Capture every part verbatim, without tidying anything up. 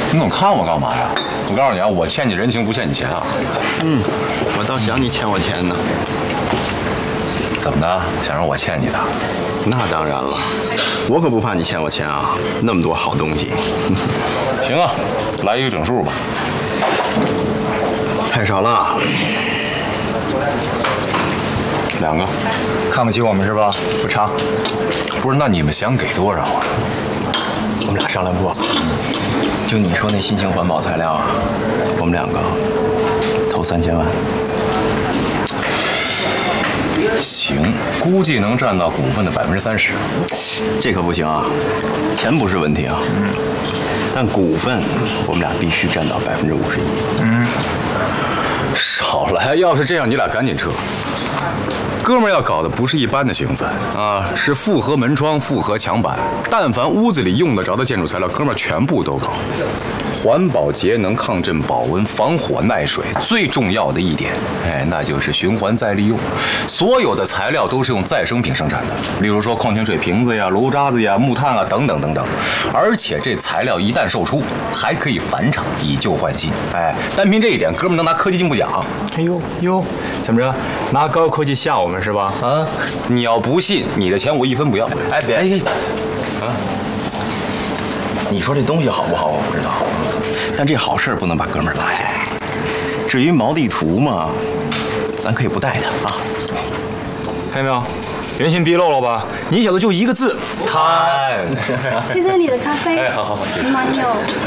你总看我干嘛呀？我告诉你啊，我欠你人情不欠你钱啊。 嗯，我倒想你欠我钱呢。 怎么的？想让我欠你的？ 那当然了，我可不怕你欠我钱啊，那么多好东西。 行啊，来一个整数吧。 太少了。 两个。 看不起我们是吧？不差。 不是，那你们想给多少啊？ 我们俩商量过，就你说那新型环保材料啊，我们两个投三千万。 行，估计能占到股份的百分之三十。 这可不行啊，钱不是问题啊，但股份我们俩必须占到百分之五十一。 嗯，少来！要是这样，你俩赶紧撤。哥们儿要搞的不是一般的型子啊，是复合门窗、复合墙板，但凡屋子里用得着的建筑材料，哥们儿全部都搞。环保节能、抗震、保温、防火耐水，最重要的一点，哎，那就是循环再利用。所有的材料都是用再生品生产的，例如说矿泉水瓶子呀、炉渣子呀、木炭啊等等等等。而且这材料一旦售出，还可以返厂，以旧换新。哎，单凭这一点，哥们儿能拿科技进步奖。 哎呦呦，怎么着？拿高科技吓我们是吧？ 啊！你要不信，你的钱我一分不要。 哎别， 哎， 啊！ 你说这东西好不好，我不知道，但这好事不能把哥们儿拉下来。至于毛地图嘛，咱可以不带他啊。 看见没有？原形毕露了吧？你小子就一个字，贪。 谢谢你的咖啡。 哎，好好好，谢谢。 蛮有。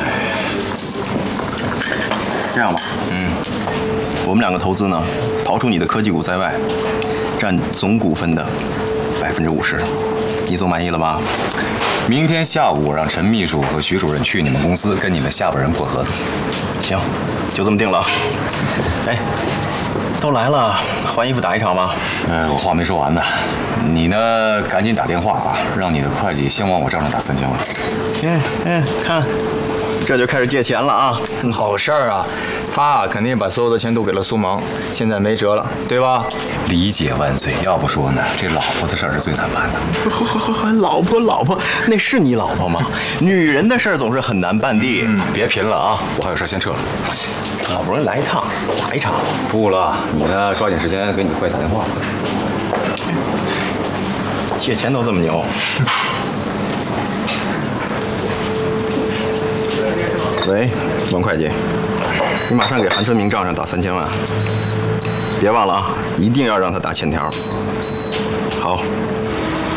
这样吧，嗯，我们两个投资呢，刨出你的科技股在外，占总股份的百分之五十，你总满意了吧？ 明天下午我让陈秘书和徐主任去你们公司跟你们下边人过合同。 行，就这么定了。哎，都来了，换衣服打一场吧。 呃，我话没说完呢，你呢赶紧打电话啊，让你的会计先往我账上打三千万。 嗯嗯，看。这就开始借钱了啊！ 好事儿啊，他肯定把所有的钱都给了苏芒，现在没辙了，对吧？ 理解万岁，要不说呢，这老婆的事儿是最难办的。 老婆，老婆，那是你老婆吗？女人的事儿总是很难办的。 嗯，别贫了啊，我还有事先撤了。 好不容易来一趟，打一场。 不了，你呢，抓紧时间给你会计打电话。 借钱都这么牛。喂，王会计，你马上给韩春明账上打三千万，别忘了啊，一定要让他打欠条。好。